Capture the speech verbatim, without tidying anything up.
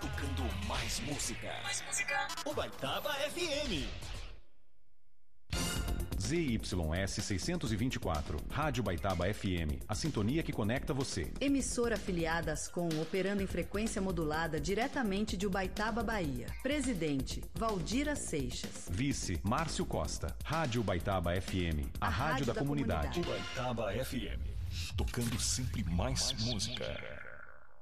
tocando mais música. Mais música. Ubaitaba F M. Z Y S seiscentos e vinte e quatro, Rádio Ubaitaba F M, a sintonia que conecta você. Emissora afiliada à Ascom, operando em frequência modulada diretamente de Ubaitaba, Bahia. Presidente, Valdira Seixas. Vice, Márcio Costa. Rádio Ubaitaba F M, a, a rádio, rádio da, da comunidade. comunidade. Ubaitaba F M, tocando sempre mais música.